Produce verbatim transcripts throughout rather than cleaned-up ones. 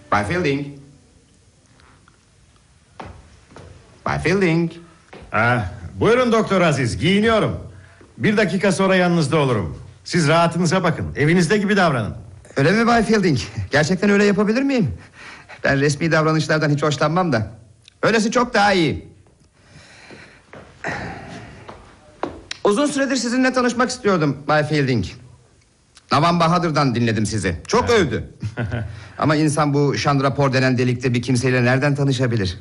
Bay Fielding. Bay Fielding. Ha, buyurun Doktor Aziz, giyiniyorum. Bir dakika sonra yanınızda olurum. Siz rahatınıza bakın, evinizde gibi davranın. Öyle mi Bay Fielding? Gerçekten öyle yapabilir miyim? Ben resmi davranışlardan hiç hoşlanmam da. Öylesi çok daha iyi. Uzun süredir sizinle tanışmak istiyordum Bay Fielding. Navan Bahadır'dan dinledim sizi. Çok övdü. Ama insan bu şandrapor denen delikte bir kimseyle nereden tanışabilir?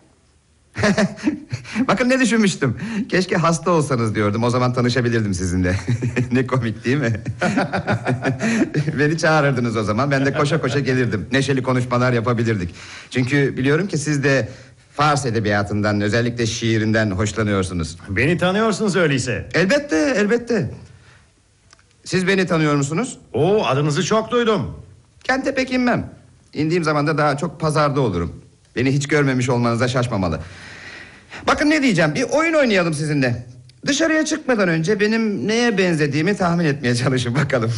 Bakın ne düşünmüştüm. Keşke hasta olsanız diyordum. O zaman tanışabilirdim sizinle. Ne komik değil mi? Beni çağırırdınız o zaman. Ben de koşa koşa gelirdim. Neşeli konuşmalar yapabilirdik. Çünkü biliyorum ki siz de Fars edebiyatından, özellikle şiirinden hoşlanıyorsunuz. Beni tanıyorsunuz öyleyse. Elbette, elbette. Siz beni tanıyor musunuz? Oo, adınızı çok duydum. Kente pek inmem. İndiğim zaman da daha çok pazarda olurum. Beni hiç görmemiş olmanıza şaşmamalı. Bakın ne diyeceğim, bir oyun oynayalım sizinle. Dışarıya çıkmadan önce benim neye benzediğimi tahmin etmeye çalışın bakalım.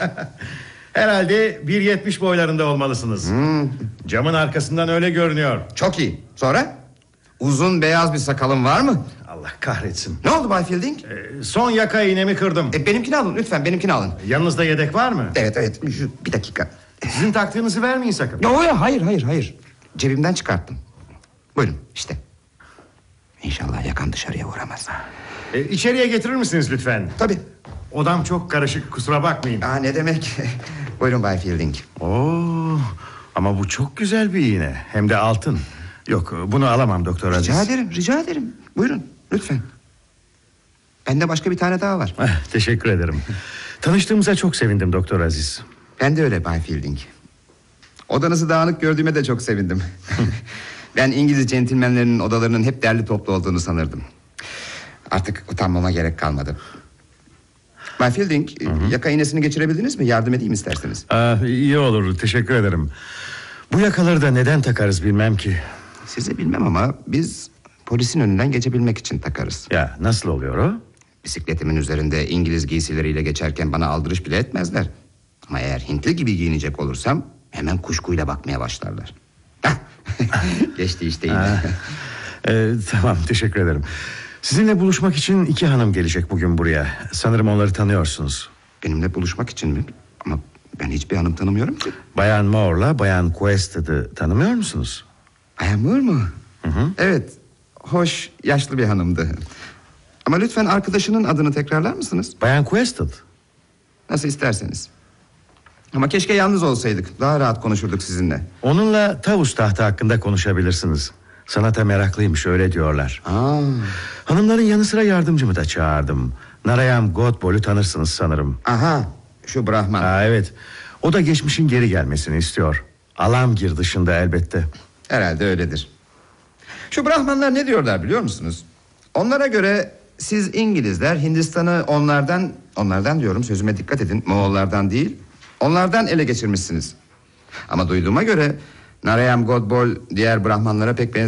Herhalde bir yetmiş boylarında olmalısınız. hmm. Camın arkasından öyle görünüyor. Çok iyi. Sonra? Uzun beyaz bir sakalım var mı? Allah kahretsin. Ne oldu Bay Fielding? Ee, son yaka iğnemi kırdım. E, benimkini alın lütfen, benimkini alın. Yanınızda yedek var mı? Evet evet, şu, bir dakika. Sizin taktığınızı vermeyin sakın. Yo, yo, hayır hayır hayır. Cebimden çıkarttım. Buyurun işte. İnşallah yakan dışarıya vuramaz. Ee, içeriye getirir misiniz lütfen? Tabii. Odam çok karışık, kusura bakmayın. Aa, ne demek? Buyurun Bay Fielding. Oo, ama bu çok güzel bir iğne. Hem de altın. Yok, bunu alamam Doktor Aziz. Rica ederim, rica ederim. Buyurun, lütfen. Bende başka bir tane daha var. Ah, teşekkür ederim. Tanıştığımıza çok sevindim Doktor Aziz. Ben de öyle Bay Fielding. Odanızı dağınık gördüğüme de çok sevindim. Ben İngiliz centilmenlerinin odalarının hep derli toplu olduğunu sanırdım. Artık utanmama gerek kalmadı. Bay Fielding, hı hı. Yaka iğnesini geçirebildiniz mi? Yardım edeyim isterseniz. Aa, iyi olur, teşekkür ederim. Bu yakaları da neden takarız bilmem ki. Size bilmem ama biz polisin önünden geçebilmek için takarız. Ya nasıl oluyor o? Bisikletimin üzerinde İngiliz giysileriyle geçerken bana aldırış bile etmezler. Ama eğer Hintli gibi giyinecek olursam hemen kuşkuyla bakmaya başlarlar. Geçti işte yine. ee, tamam, teşekkür ederim. Sizinle buluşmak için iki hanım gelecek bugün buraya. Sanırım onları tanıyorsunuz. Benimle buluşmak için mi? Ama ben hiçbir hanım tanımıyorum ki. Bayan Moore'la Bayan Quested'ı tanımıyor musunuz? Bayan Moore mu? Hı hı. Evet, hoş, yaşlı bir hanımdı. Ama lütfen arkadaşının adını tekrarlar mısınız? Bayan Quested. Nasıl isterseniz. Ama keşke yalnız olsaydık. Daha rahat konuşurduk sizinle. Onunla tavus tahtı hakkında konuşabilirsiniz. Sanata meraklıymış, öyle diyorlar. Aa. Hanımların yanı sıra yardımcımı da çağırdım. Narayam Godbol'u tanırsınız sanırım. Aha, şu Brahman. Aa, evet. O da geçmişin geri gelmesini istiyor. Alamgir dışında elbette. Herhalde öyledir. Şu Brahmanlar ne diyorlar biliyor musunuz? Onlara göre siz İngilizler Hindistan'ı onlardan... Onlardan diyorum, sözüme dikkat edin. Moğollardan değil, onlardan ele geçirmişsiniz. Ama duyduğuma göre Narayam Godbol diğer Brahmanlara pek benzemiyor.